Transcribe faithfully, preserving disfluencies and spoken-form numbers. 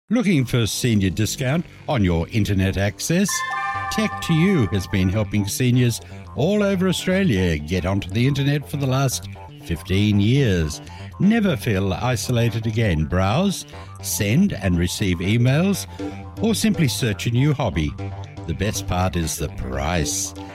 Looking for senior discount on your internet access? Tech to You has been helping seniors all over Australia get onto the internet for the last fifteen years. Never feel isolated again. Browse, send and receive emails, or simply search a new hobby. The best part is the price.